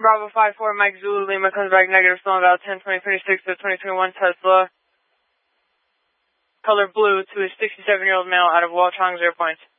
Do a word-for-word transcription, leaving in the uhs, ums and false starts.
Bravo five four, Mike Zulu, Lima comes back negative, stolen about ten twenty twenty-six to twenty twenty-one Tesla. Color blue to a sixty-seven-year-old male out of Huachang's Airpoint.